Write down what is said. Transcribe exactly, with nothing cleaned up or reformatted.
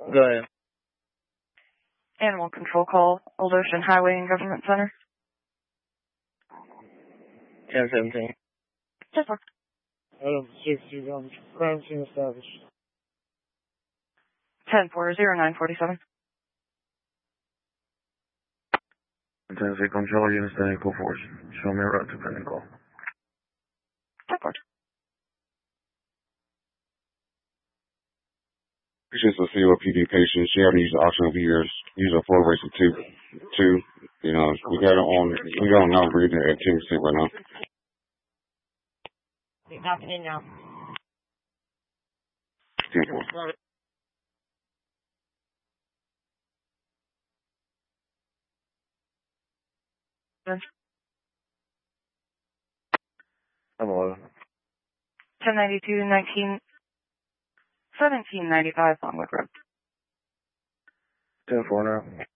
Go ahead. Animal control call, Old Ocean Highway and Government Center. ten seventeen. ten four. Item sixty, um, crime scene established. ten four zero nine forty-seven. Tennessee Control Unit standing call force. Show me a route to pending call. ten four. Patients a C O P D patient. She having to use the optional years. Use a flow rate of two. Two. You know, we got it on, we got on now breathing at ten percent right now. You're knocking in now. ten four. I'm eleven. ten ninety-two nineteen seventeen ninety-five Longwood Road. ten four now.